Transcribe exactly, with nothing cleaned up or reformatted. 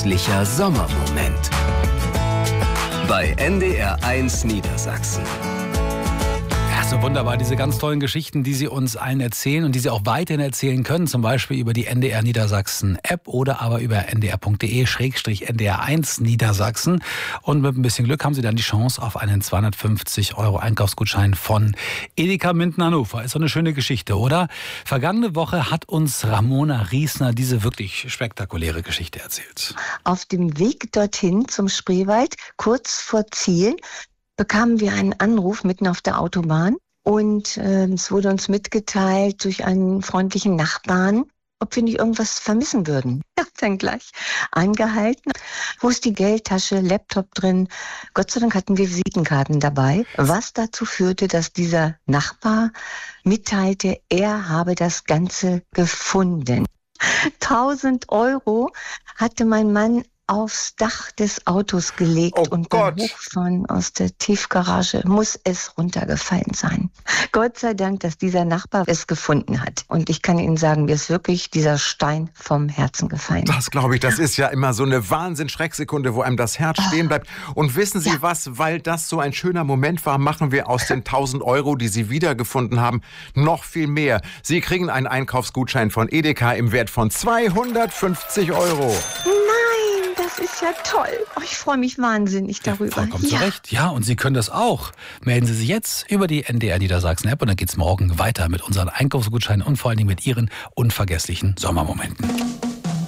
unvergesslicher Sommermoment. Bei N D R eins Niedersachsen. Ja, so wunderbar, diese ganz tollen Geschichten, die Sie uns allen erzählen und die Sie auch weiterhin erzählen können, zum Beispiel über die N D R Niedersachsen App oder aber über n d r punkt d e schrägstrich n d r eins Niedersachsen. Und mit ein bisschen Glück haben Sie dann die Chance auf einen zweihundertfünfzig Euro Einkaufsgutschein von Edeka Minden Hannover. Ist so eine schöne Geschichte, oder? Vergangene Woche hat uns Ramona Riesner diese wirklich spektakuläre Geschichte erzählt. Auf dem Weg dorthin zum Spreewald, kurz vor Ziel, bekamen wir einen Anruf mitten auf der Autobahn und äh, es wurde uns mitgeteilt durch einen freundlichen Nachbarn, ob wir nicht irgendwas vermissen würden. Ja, dann gleich angehalten. Wo ist die Geldtasche, Laptop drin? Gott sei Dank hatten wir Visitenkarten dabei, was dazu führte, dass dieser Nachbar mitteilte, er habe das Ganze gefunden. tausend Euro hatte mein Mann aufs Dach des Autos gelegt oh und Gott. beim Hochfahren aus der Tiefgarage muss es runtergefallen sein. Gott sei Dank, dass dieser Nachbar es gefunden hat. Und ich kann Ihnen sagen, mir ist wirklich dieser Stein vom Herzen gefallen. Das glaube ich, das ist ja immer so eine Wahnsinn-Schrecksekunde, wo einem das Herz stehen bleibt. Und wissen Sie Ja. was, weil das so ein schöner Moment war, machen wir aus den tausend Euro, die Sie wiedergefunden haben, noch viel mehr. Sie kriegen einen Einkaufsgutschein von Edeka im Wert von zweihundertfünfzig Euro. Nein, das ist ja toll. Oh, ich freue mich wahnsinnig darüber. Ja, vollkommen ja. zu Recht. Ja, und Sie können das auch. Melden Sie sich jetzt über die N D R Niedersachsen App und dann geht's morgen weiter mit unseren Einkaufsgutscheinen und vor allen Dingen mit Ihren unvergesslichen Sommermomenten.